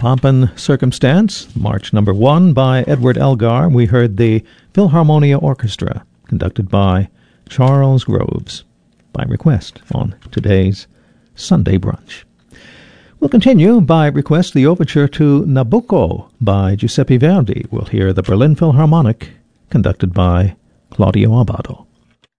Pomp and Circumstance, March number 1 by Edward Elgar. We heard the Philharmonia Orchestra, conducted by Charles Groves, by request on today's Sunday Brunch. We'll continue by request the overture to Nabucco by Giuseppe Verdi. We'll hear the Berlin Philharmonic, conducted by Claudio Abbado.